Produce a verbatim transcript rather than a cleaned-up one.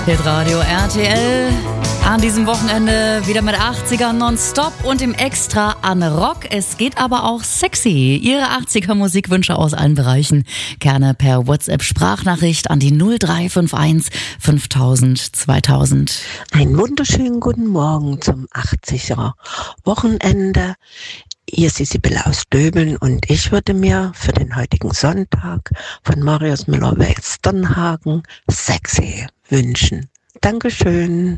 Hitradio R T L. An diesem Wochenende wieder mit achtzigern nonstop und im Extra an Rock. Es geht aber auch sexy. Ihre achtziger-Musikwünsche aus allen Bereichen gerne per WhatsApp-Sprachnachricht an die null drei fünf eins fünftausend zweitausend. Einen wunderschönen guten Morgen zum achtziger-Wochenende. Hier ist die Sibylle aus Döbeln und ich würde mir für den heutigen Sonntag von Marius Müller-Westernhagen Sexy wünschen. Dankeschön.